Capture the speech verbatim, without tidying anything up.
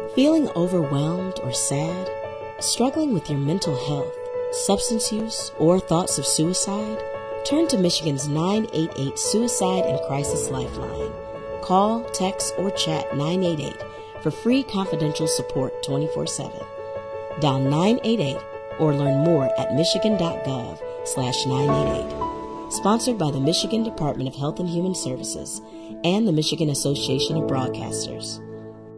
Feeling overwhelmed or sad? Struggling with your mental health, substance use, or thoughts of suicide? Turn to Michigan's nine eight eight Suicide and Crisis Lifeline. Call, text, or chat nine eight eight for free confidential support twenty-four seven. Dial nine eight eight or learn more at michigan.gov slash 988. Sponsored by the Michigan Department of Health and Human Services and the Michigan Association of Broadcasters.